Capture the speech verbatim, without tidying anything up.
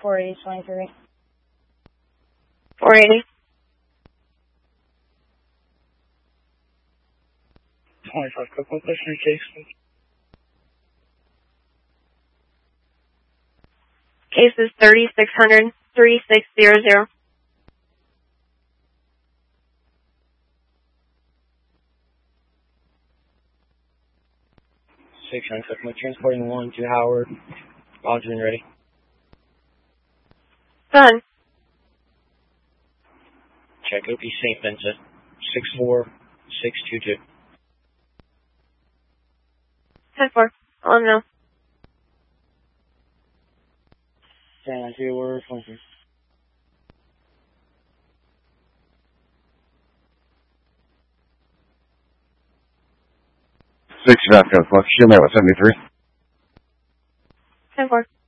four eighty twenty-three. four eighty. twenty-five, quick location case. Case is thirty-six hundred, thirty-six hundred. six nine seven, transporting one to Howard. Roger and ready. Done. Check O P Saint Vincent, six four six two two. ten four. I'll let him know. Stand on two, we're function. six, you're not going to fuck. Shoot me with seventy-three. ten four.